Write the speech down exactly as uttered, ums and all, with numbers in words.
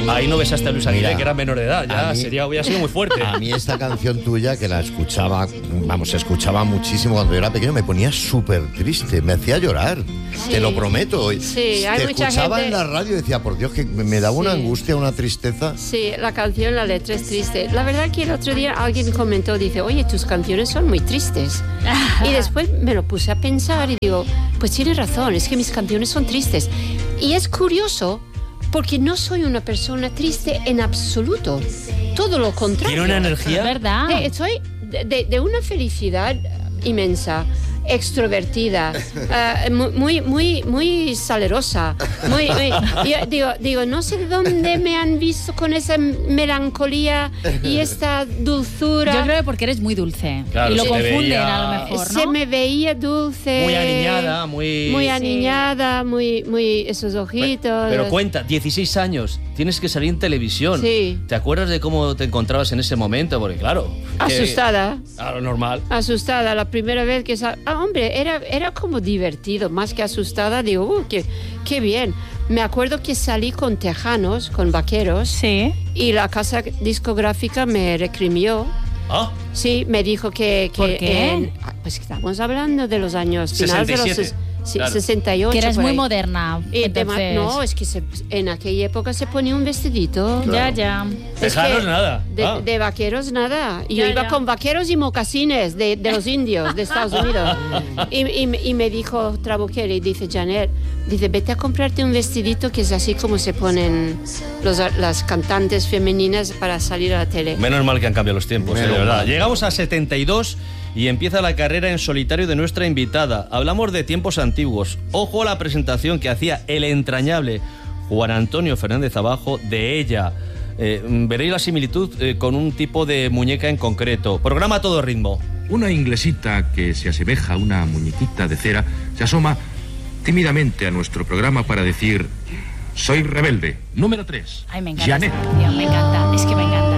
ahí no besaste a Luis Aguilé, Mira, que era menor de edad, ya mí, sería, hubiera sido muy fuerte. A mí esta canción tuya, que la escuchaba, vamos, escuchaba muchísimo cuando yo era pequeño, me ponía súper triste, me hacía llorar, Sí. te lo prometo. Sí, hay te mucha escuchaba gente... en la radio y decía, por Dios, que me daba una Sí. angustia, una tristeza. Sí, la canción, la letra es triste. La verdad que el otro día alguien comentó, dice, oye, tus canciones son muy tristes. Y después me lo puse a pensar y digo, pues tienes razón, es que mis canciones son tristes. Y es curioso porque no soy una persona triste en absoluto. Todo lo contrario. Tiene una energía. Es verdad. Eh, soy de, de- de una felicidad inmensa, extrovertida, uh, muy, muy, muy salerosa. Muy, muy- yo digo, digo, no sé dónde me han visto con esa melancolía y esta dulzura. Yo creo que porque eres muy dulce. Claro, y lo se te confunden veía- a lo mejor, ¿no? Se me veía dulce. Muy aniñada, muy... Muy Sí. aniñada, muy, muy esos ojitos. Pero cuenta, dieciséis años, tienes que salir en televisión. Sí. ¿Te acuerdas de cómo te encontrabas en ese momento? Porque claro... que- Asustada. Claro, normal. Asustada, la primera vez que... Sal... Ah, hombre, era, era como divertido, más que asustada. Digo, uh, qué, qué bien. Me acuerdo que salí con tejanos, con vaqueros, Sí. y la casa discográfica me recrimió. Ah, Sí, me dijo que... que ¿Por qué? en- ah, pues estamos hablando de los años finales de los... sesenta y siete, ses- sí, claro. sesenta y ocho, Que eres por muy ahí. moderna. Y de ma- entonces... no, es que se- en aquella época se ponía un vestidito. Ya, ya. Es Tejanos que nada. De, Ah. de vaqueros nada. Y Ya, yo iba ya. con vaqueros y mocasines de, de los indios de Estados Unidos. y, y- y me dijo Trabuqueri, dice Janet, dice, vete a comprarte un vestidito que es así como se ponen los, las cantantes femeninas para salir a la tele. Menos mal que han cambiado los tiempos, eh, de Menos verdad. mal. Llegamos a setenta y dos y empieza la carrera en solitario de nuestra invitada. Hablamos de tiempos antiguos. Ojo a la presentación que hacía el entrañable Juan Antonio Fernández Abajo de ella. Eh, veréis la similitud eh, con un tipo de muñeca en concreto. Programa a todo ritmo. Una inglesita que se asemeja a una muñequita de cera se asoma tímidamente a nuestro programa para decir: soy rebelde. Número tres. Ay, me encanta. Janet. esta canción, me encanta. Es que me encanta.